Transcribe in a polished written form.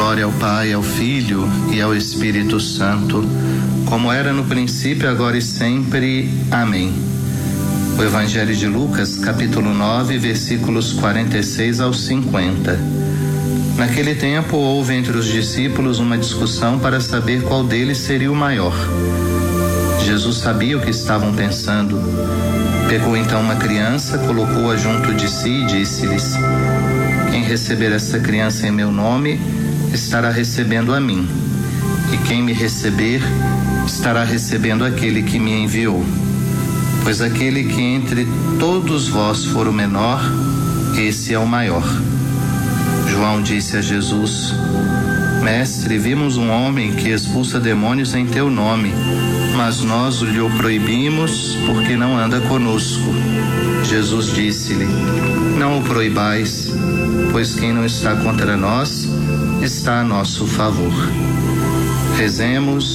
Glória ao Pai, ao Filho e ao Espírito Santo, como era no princípio, agora e sempre. Amém. O Evangelho de Lucas, capítulo 9, versículos 46 ao 50. Naquele tempo houve entre os discípulos uma discussão para saber qual deles seria o maior. Jesus sabia o que estavam pensando. Pegou então uma criança, colocou-a junto de si e disse-lhes: quem receber essa criança em meu nome, estará recebendo a mim. E quem me receber, estará recebendo aquele que me enviou. Pois aquele que entre todos vós for o menor, esse é o maior. João disse a Jesus: Mestre, vimos um homem que expulsa demônios em teu nome, mas nós lhe o proibimos porque não anda conosco. Jesus disse-lhe: não o proibais, pois quem não está contra nós, está a nosso favor. Rezemos